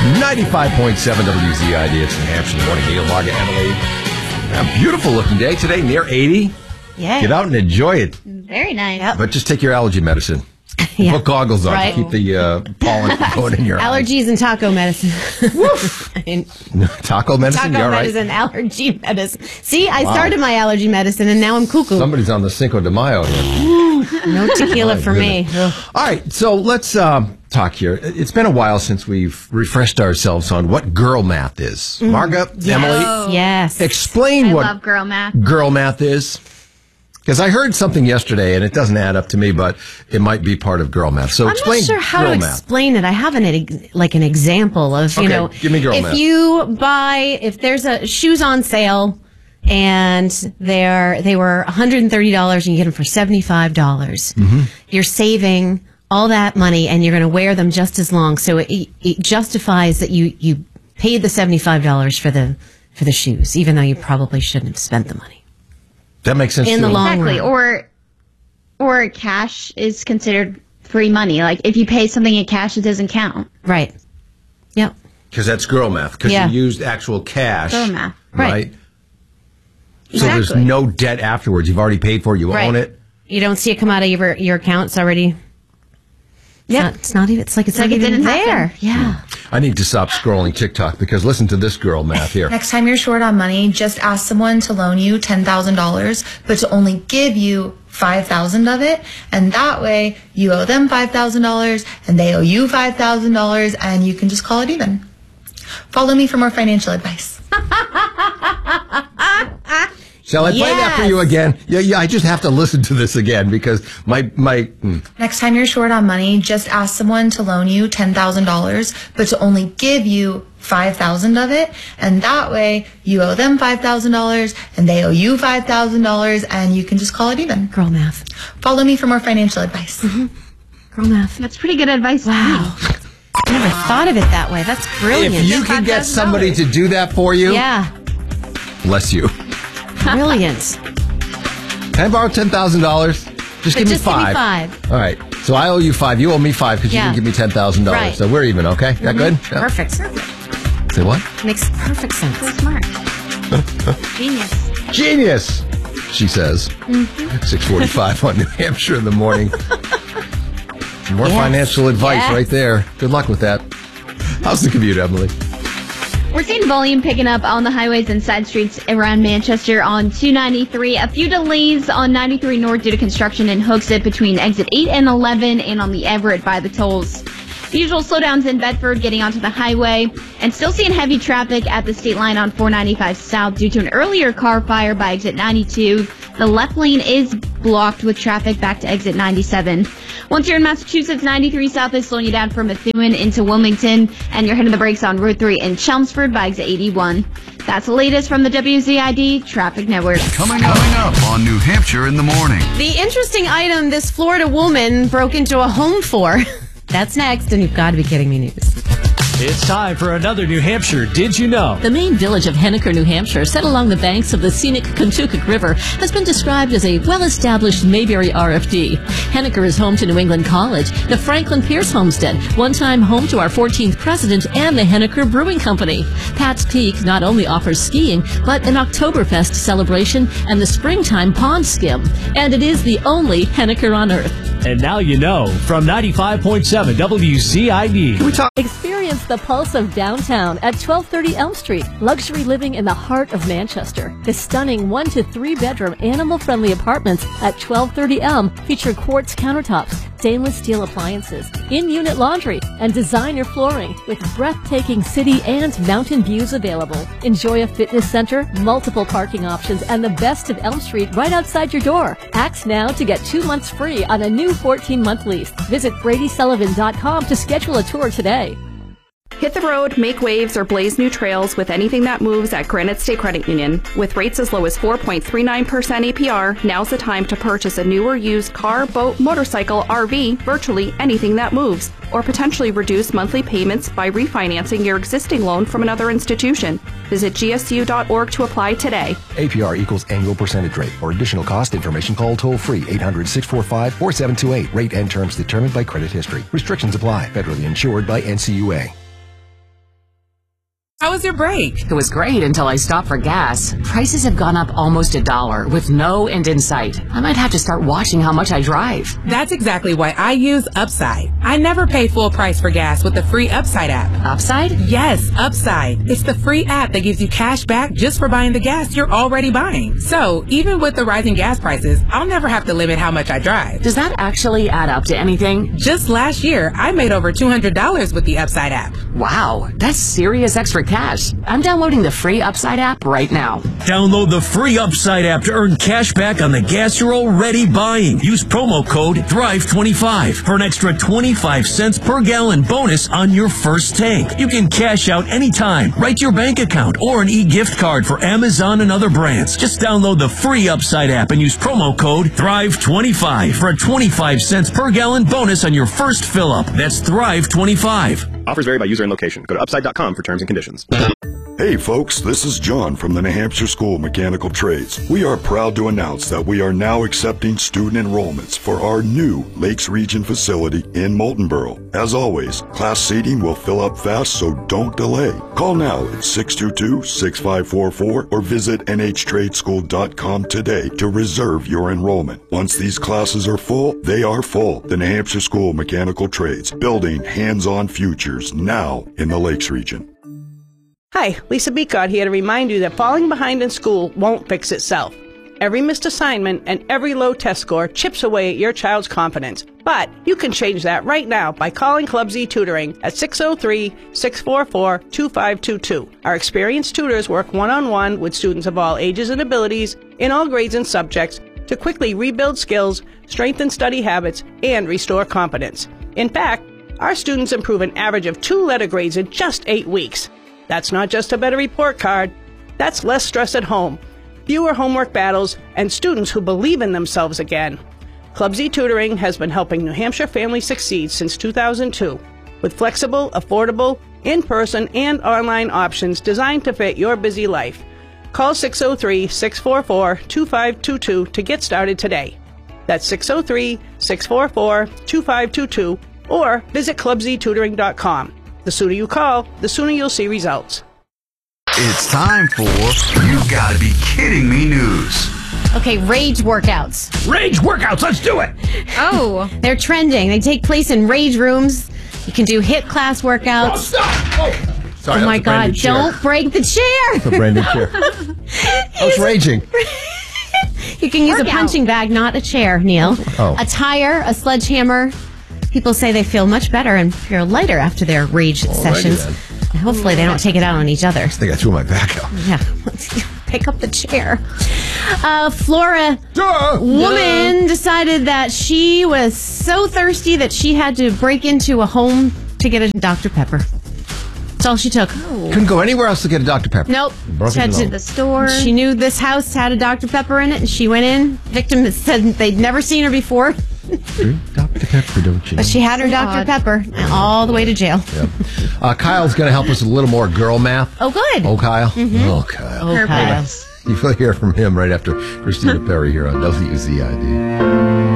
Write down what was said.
95.7 WZID. It's New Hampshire morning. Neil, Marga, Emily. A beautiful looking day today, near 80. Yeah. Get out and enjoy it. Very nice. Yep. But just take your allergy medicine. Yeah. Put goggles on Right. to keep the pollen from going in your eyes. Allergies and taco medicine. Taco medicine? Taco You all right? medicine, allergy medicine. See, I started my allergy medicine and now I'm cuckoo. Somebody's on the Cinco de Mayo here. No tequila My for me. goodness. All right, so let's talk here. It's been a while since we've refreshed ourselves on what girl math is. Marga, Emily, Yes. explain I what love girl math. girl math is. Because I heard something yesterday, and it doesn't add up to me, but it might be part of girl math. So I'm explain not sure how girl to math. explain it. I have an example of, Okay, give me girl if math. if there's a shoes on sale and they were $130 and you get them for $75, you're saving all that money and you're going to wear them just as long. So it justifies that you paid the $75 for the shoes, even though you probably shouldn't have spent the money. That makes sense In to the me. long Exactly. run. Or cash is considered free money. Like if you pay something in cash, it doesn't count. Right. Yep. Because that's girl math. Because Yeah. you used actual cash. Girl math. Right. So Exactly. there's no debt afterwards. You've already paid for it. You Right. own it. You don't see it come out of your account. It's already. Yep. It's not even. It's like like it even didn't there. happen. Yeah. I need to stop scrolling TikTok because listen to this girl math here. Next time you're short on money, just ask someone to loan you $10,000, but to only give you $5,000 of it, and that way you owe them $5,000 and they owe you $5,000, and you can just call it even. Follow me for more financial advice. Shall I play that for Yes. you again? Yeah, I just have to listen to this again because my Next time you're short on money, just ask someone to loan you $10,000, but to only give you $5,000 of it, and that way you owe them $5,000 and they owe you $5,000, and you can just call it even. Girl math. Follow me for more financial advice. Girl math. That's pretty good advice. Wow. I never thought of it that way. That's brilliant. if you can get somebody to do that for you, Yeah. bless you. Brilliant. Can I borrow $10,000? Just give me Just give me five. five. All right. So I owe you $5. You owe me $5 because you Yeah. can give me $10,000. Right. So we're even. Okay. That good? Yeah. Perfect. Say what? Makes perfect sense. So smart. Genius. Genius, she says. 6:45 on New Hampshire in the morning. More Yes. financial advice Yes. right there. Good luck with that. How's the commute, Emily? We're seeing volume picking up on the highways and side streets around Manchester on 293. A few delays on 93 North due to construction in Hooksett between exit 8 and 11 and on the Everett by the tolls. The usual slowdowns in Bedford getting onto the highway and still seeing heavy traffic at the state line on 495 South due to an earlier car fire by exit 92. The left lane is blocked with traffic back to exit 97. Once you're in Massachusetts, 93 South is slowing you down from Methuen into Wilmington, and you're hitting the brakes on Route 3 in Chelmsford by exit 81. That's the latest from the WZID Traffic Network. Coming up on New Hampshire in the morning. The interesting item this Florida woman broke into a home for. That's next, and you've got to be kidding me news. It's time for another New Hampshire Did You Know? The main village of Henniker, New Hampshire, set along the banks of the scenic Contoocook River, has been described as a well-established Mayberry RFD. Henniker is home to New England College, the Franklin Pierce Homestead, one time home to our 14th president, and the Henniker Brewing Company. Pat's Peak not only offers skiing, but an Oktoberfest celebration and the springtime pond skim. And it is the only Henniker on Earth. And now you know from 95.7 WZID. Experience the pulse of downtown at 1230 Elm Street. Luxury living in the heart of Manchester. The stunning 1 to 3 bedroom animal-friendly apartments at 1230 Elm feature quartz countertops, stainless steel appliances, in-unit laundry, and designer flooring with breathtaking city and mountain views available. Enjoy a fitness center, multiple parking options, and the best of Elm Street right outside your door. Act now to get 2 months free on a new 14-month lease. Visit BradySullivan.com to schedule a tour today. Hit the road, make waves, or blaze new trails with anything that moves at Granite State Credit Union. With rates as low as 4.39% APR, now's the time to purchase a new or used car, boat, motorcycle, RV, virtually anything that moves, or potentially reduce monthly payments by refinancing your existing loan from another institution. Visit gsu.org to apply today. APR equals annual percentage rate. For additional cost information, call toll-free 800-645-4728. Rate and terms determined by credit history. Restrictions apply. Federally insured by NCUA. How was your break? It was great until I stopped for gas. Prices have gone up almost $1 with no end in sight. I might have to start watching how much I drive. That's exactly why I use Upside. I never pay full price for gas with the free Upside app. Upside? Yes, Upside. It's the free app that gives you cash back just for buying the gas you're already buying. So, even with the rising gas prices, I'll never have to limit how much I drive. Does that actually add up to anything? Just last year, I made over $200 with the Upside app. Wow, that's serious extra cash. I'm downloading the free Upside app right now. Download the free Upside app to earn cash back on the gas you're already buying. Use promo code DRIVE25 for an extra 25 cents per gallon bonus on your first tank. You can cash out anytime, right to your bank account, or an e-gift card for Amazon and other brands. Just download the free Upside app and use promo code DRIVE25 for a 25 cents per gallon bonus on your first fill-up. That's DRIVE25. Offers vary by user and location. Go to upside.com for terms and conditions. Hey folks, this is John from the New Hampshire School of Mechanical Trades. We are proud to announce that we are now accepting student enrollments for our new Lakes Region facility in Moultonboro. As always, class seating will fill up fast, so don't delay. Call now at 622-6544 or visit nhtradeschool.com today to reserve your enrollment. Once these classes are full, they are full. The New Hampshire School of Mechanical Trades, building hands-on futures now in the Lakes Region. Hi, Lisa Beacott here to remind you that falling behind in school won't fix itself. Every missed assignment and every low test score chips away at your child's confidence. But you can change that right now by calling Club Z Tutoring at 603-644-2522. Our experienced tutors work one-on-one with students of all ages and abilities in all grades and subjects to quickly rebuild skills, strengthen study habits, and restore confidence. In fact, our students improve an average of 2 letter grades in just 8 weeks. That's not just a better report card. That's less stress at home, fewer homework battles, and students who believe in themselves again. Club Z Tutoring has been helping New Hampshire families succeed since 2002, with flexible, affordable, in-person, and online options designed to fit your busy life. Call 603-644-2522 to get started today. That's 603-644-2522, or visit clubztutoring.com. The sooner you call, the sooner you'll see results. It's time for You Gotta Be Kidding Me news. Okay, rage workouts. Rage workouts, let's do it! Oh, they're trending. They take place in rage rooms. You can do HIIT class workouts. Oh, stop! Oh, sorry, oh my God, don't break the chair. It's a brand new chair. I was raging. You can use a punching bag, not a chair, Neil. Oh. A tire, a sledgehammer. People say they feel much better and feel lighter after their rage sessions. Then. Hopefully they don't take it out on each other. I think I threw my back out. Yeah. Pick up the chair. Florida woman decided that she was so thirsty that she had to break into a home to get a Dr. Pepper. That's all she took. Couldn't go anywhere else to get a Dr. Pepper. Nope. She had to the store. She knew this house had a Dr. Pepper in it, and she went in. Victim said they'd never seen her before. Dr. Pepper, don't you know? But she had her Dr. Pepper all the way to jail. Yeah. Kyle's going to help us with a little more girl math. Oh, good. Oh, Kyle. Mm-hmm. Oh, Kyle. Oh, Kyle. You will hear from him right after Christina Perry here on WZID.